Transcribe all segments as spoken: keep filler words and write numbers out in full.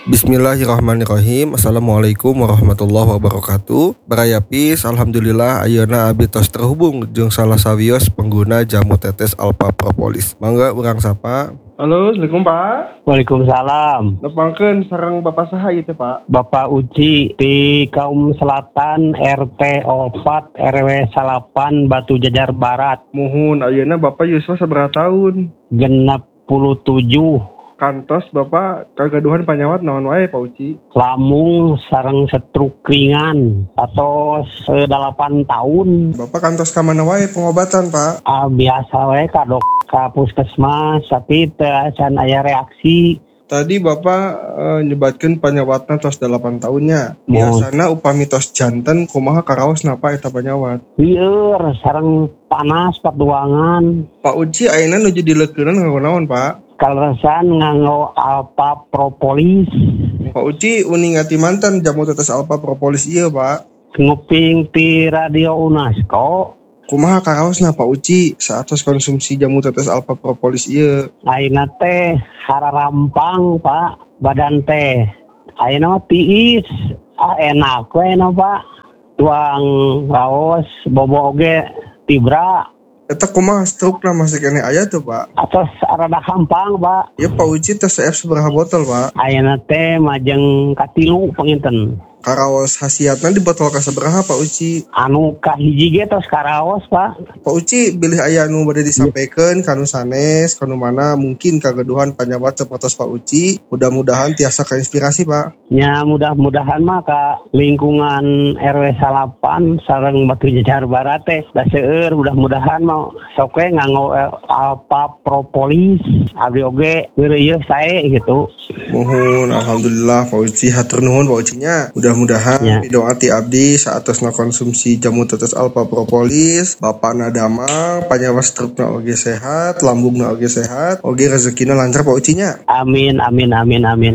Bismillahirrahmanirrahim. Assalamualaikum warahmatullahi wabarakatuh. Barayapis, alhamdulillah ayeuna abdi tos terhubung jeung salah sawios pengguna jamu tetes Alpha Propolis. Mangga urang sapa. Halo, Assalamualaikum Pak. Waalaikumsalam. Nepangkeun sareng Bapak saha ieu teh Pak? Bapak Uci di Kaum Selatan R T empat R W salapan Batu Jajar Barat. Muhun ayeuna Bapak yuswa sabaraha taun? Genep puluh tujuh. Kantos Bapak kagaduhan panyawat naon wae Pak Uci? Lamung sareng stroke ringan atau delapan tahun. Bapak kantos ka mana wae pengobatan Pak? Ah, biasa wae ka dok ka puskesmas tapi teu acan aya reaksi. Tadi Bapak e, nyebatkeun panyawatna tos delapan tahunnya. Biasana upami tos janten kumaha karaos napa eta panyawat? Lieur sareng panas perduangan. Pak Uci ayeuna nuju dileukeurna nganggo naon Pak? Kaleresan nganggo Alpha Propolis. Pak Uci uning ngati mantan jamu tetes Alpha Propolis ieu Pak. Nguping ti radio UNESCO. Kumaha karaosna Pak Uci saatos konsumsi jamu tetes Alpha Propolis ieu? Ayeuna teh hararampang Pak, badan teh ayeuna tiis, ah enak we no Pak. Tuang raos bobo oge tibra. Eta kumaha stroke-na masih kene aya tuh Pak? Atos rada hampang Pak. Ya Pak Uci tes F sabaraha botol Pak? Ayeuna teh majeng katilu panginten. Karaos hasiatna di botol ka sabaraha Pak Uci? Anu kahiji ge tos karaos Pak. Pak Uci bilih aya anu bade disampaikan kanu sanes, kanu mana mungkin kagaduhan panyawat sapertos Pak Uci. Mudah-mudahan tiasa kainspirasi Pak. Ya mudah-mudahan mah ka lingkungan R W salapan sareng Batu Jajar Barat teh da seueur mudah-mudahan mah sok we nganggo Alpha Propolis abdi oge ngeureuyeuh sae gitu. Mohon alhamdulillah Pak Uci hatur nuhun Pak Ucinya. Mudah-mudahan ya. Doa ti abdi saatosna konsumsi jamu tetes Alpha Propolis, bapakna damang, panyawa strukna oge sehat, lambungna oge sehat, oge rezekina lancar Pak Ucinya. Amin amin amin amin.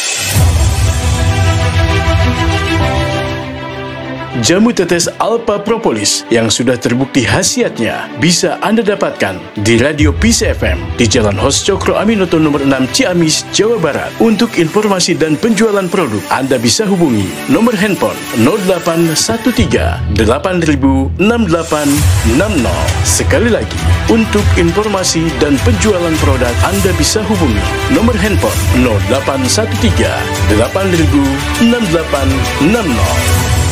Jamu tetes Alpha Propolis yang sudah terbukti khasiatnya bisa Anda dapatkan di Radio P C F M di Jalan Hos Cokro Aminoto nomor enam Ciamis, Jawa Barat. Untuk informasi dan penjualan produk, Anda bisa hubungi nomor handphone nol delapan satu tiga delapan nol enam delapan enam nol. Sekali lagi, untuk informasi dan penjualan produk, Anda bisa hubungi nomor handphone nol delapan satu tiga delapan nol enam delapan enam nol.